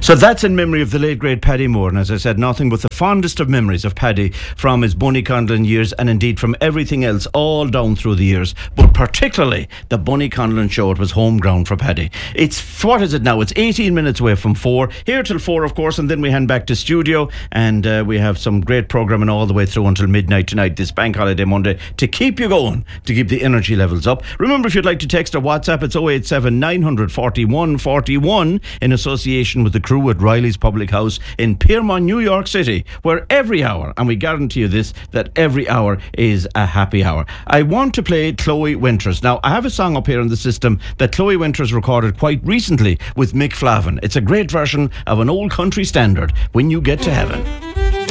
So that's in memory of the late great Paddy Moore, and as I said, nothing but the fondest of memories of Paddy from his Bunny Conlon years, and indeed from everything else all down through the years, but particularly the Bunny Conlon show. It was home ground for Paddy. What is it now? It's 18 minutes away from 4, here till 4 of course, and then we hand back to studio, and we have some great programming all the way through until midnight tonight, this bank holiday Monday, to keep you going, to keep the energy levels up. Remember, if you'd like to text or WhatsApp, it's 087 941 41 in association with the crew at Riley's Public House in Piermont, New York City, where every hour, and we guarantee you this, that every hour is a happy hour. I want to play Chloe Winters. Now, I have a song up here in the system that Chloe Winters recorded quite recently with Mick Flavin. It's a great version of an old country standard, When You Get to Heaven.